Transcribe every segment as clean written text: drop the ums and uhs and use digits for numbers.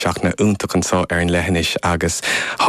seachna úntachan sá ar an lehanis agus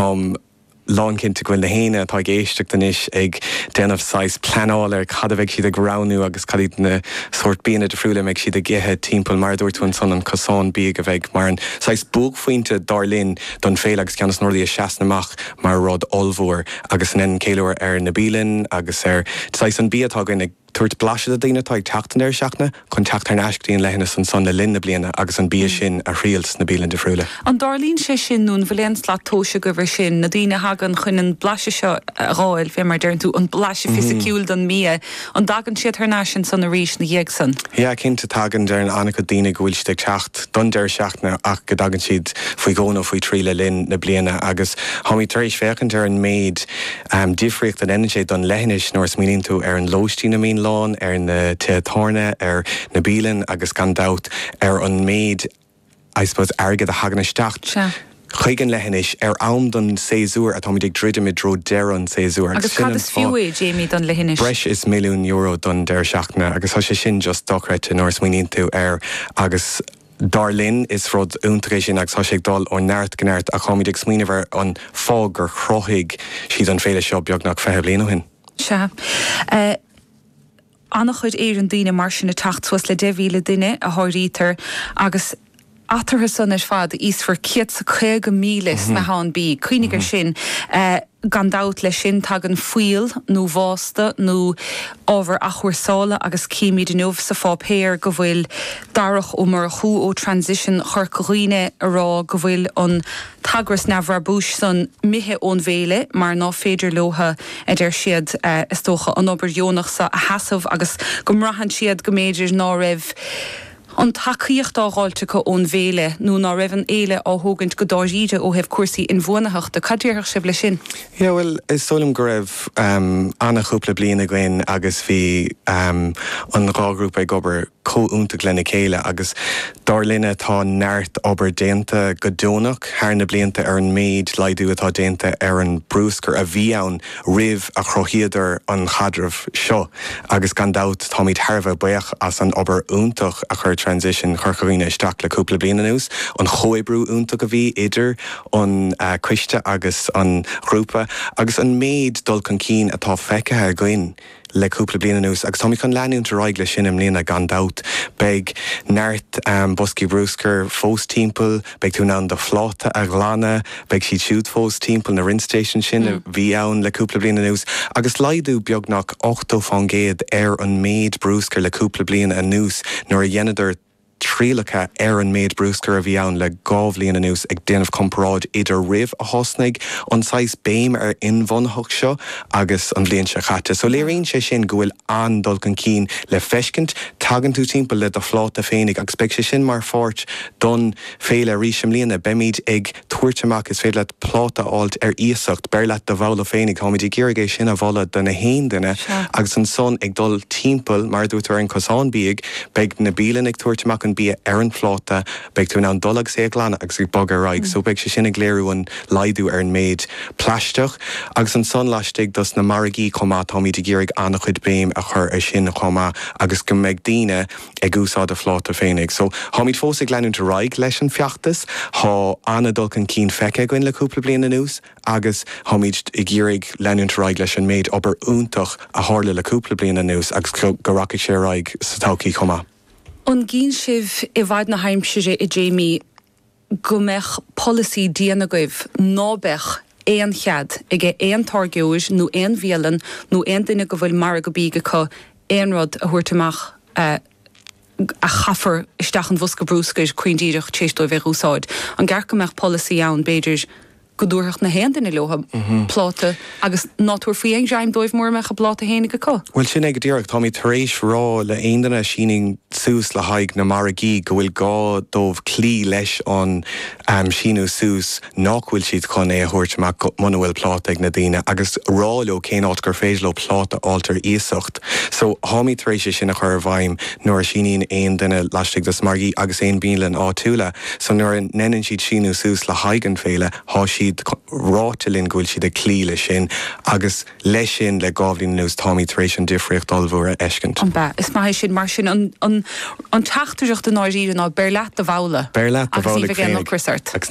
lán cinnta gohfuil na héine atá géisteach den is ag déanamh sais planáil ar cad a bheith siad ag gránú agus cadíad na sort bíana de friúla meid siad a ggéthe timppel mar dúirtún san an cosán bí a bheith mar an sais búg faointe darlinn don féil agus ceannas nóirí a seaasnamach mar rud olmhór agus an céileir ar na bílinn agus ar sais an bí atá goin ag tuairt blaise a daine tá ag teachtain ar seachna chun teachtar na eiscíon lehanana san na linna bliana agus an bí sin a rials na bílann de friúla. An darlín sé sin nún bhléans le tóise go bhar sin na dtíine hagan chun an blaise seo ráil fé mar deirn tú an blaise fisiciúil don mí an dagan siad thná sin san a ríis na dhéag san. Ja cinnta tagan dear an anna go daine gohfuil ste techt don deir seachna ach go dagan siad faoi góna faoi tríle linn na bliana agus háí taréis féchan ar an méid difriocht an enn sé don lehanis nóir smíonn tú ar an lóistína mín lán ar na teatáne ar na bílann agus gan dat ar an méid I suppose airgad a hagan isteach. Chuigan lehanis ar am don séúr atá ag dridimid dro dear an séúr. Agus cad is fiú Jamie don lehanis. Breis is €1,000,000 don deir seachna agus sé sin just dochreit in nóir smíonn tú ar agus Darlinn is rud úntagéis sin agus sé dul ó neart gnéart a chuid ag smíanamhar an fág gur chrochaig siad an féile seo beag nach feitheh bliana hin. Se. Annach chuid éar an daine mar sin na tachtwas le 10,000 duine a háirítar agus atartha san is fad ís for 5,000 na hán bí cuiinigar sin gan dat le sin tag an fuil nó bhásta nó ábhar achhuisála agus cíimi den nuh sa fápéir go bhfuil darach ó mar chuú ó transition chorcaghine ará go bhfuil an tagras nabhar búis san mithe ón bhéle mar ná féidir lotha idir siad is tócha an obair Jónach sa a hasamh agus go mrahan siad go méidir ná raibh an takeíocht ágáilte go ón bhéle nó ná raibh an éile á thógant go dáíide ó hebh cuasaí in bhuanaachta cadíoch sib le sin? Ja, well, is solim go raibh anna chúpla bliana again agus bhí an rágrúp ag obair cóúnta lena chéile agus darlinne tá neart obair déanta go dúnach thar na blianta ar an méid leidú atá déanta ar an brúscar a bhí ann rih a chrochiadar an chadramh seo agus gan dat tá míid tharbh buach as an obair úntach a chur transition chorchaghine isteach le cúpla bliana nús an choibrú úntach a bhí idir an cuiste agus an grúpa agus an méid dul chun cín atá feicethe goin le cúpla bliana nús agus táí chun leanún ráig le sin am líana gan dat beag neart boscí brúscar fós timppel beag tú ná do fláta a glána beag si siúd fós timppel na rinstation sin a bhí ann le cúpla bliana nús agus leidú beagnach 8 fangéad ar an méid brúscar le cúpla bliana a nús nuair a dhéanaidir trílacha ar an méid brúscar a bhí ann le gábhlíon a nús ag déanamh comparáid idir rih a hosnaig an sais béim ar inbhonthach seo agus an bblion se chatte. So léiríonn sé sin go bhfuil an dul an cín le feiscint tagann tú timppel le do phláta féinnig agus beag sé sin mar fort don féile rísim líana beimiid ag tuairteach is féile pláta áilt ar íosacht beir le do bhla féinnig háid ggéirgéis sin a bhla donna héin duine agus an son ag dul timppel mar dútar an cosán bíag beag na bílann ag tuairteach bí ar an pláta beag tú ná dolag sé glána agus ag bag raig so beag sé sin ag léirú an laidú ar an méid pleisteach agus an son leistigh dus na margaí comá táí de ggéirigh anna chud béim a chur ar sin comá agus go méid daine ag úsáid a pláta féinnig. So háid fós ag leanún raig leis an feachtas há anna dul an cín feice goin le cúpla bliana nús agus háid i ggéirigh leanún raig leis an méid obair úntach a hála le cúpla bliana nús agus go racha sé raig sa tácaí comá. An gín sibh I bhaid na haimsire I Jamie go mbeadh policy díana goibh nábeh éon chead ag éon targiúis nó éon bhéalann nó éon duine go bhfuil mar go bíige chu éon rud a thuirteach a chafar isteach an bhosca brúscair cuindíireach téistó bheith úsáid. An gceart go mbeadh policy ann beidir go dúireach na héan duine leotha pláta agus náúir faoing deim dóibh mór meach a pláta héna go có. Well sin ag ddíireach tá taréis rá le aonanna síning sús le haig na margaí go bhfuil gá dómh clí leis an sínú sús nachhfuil siad chun é thuirteach go muna bhfuil pláta ag na daine agus ráló céáit gur féidir le pláta altar íosacht. So háí taréis sin a chur bhaim nuair sínín aon duine leistigh dos margaí agus éon bílan á túla so nuair nenn siad sínú sús le haigan féile há siad siad rátelinn gúil siad a clíle sin agus leis sin le gábhlín nús Tommy taréis an difriocht olbhúra eiscint. An ba, is mai sin mar sin an tachtúireacht an áiríre ná beirleat a bhla. Beirleat a bhla agus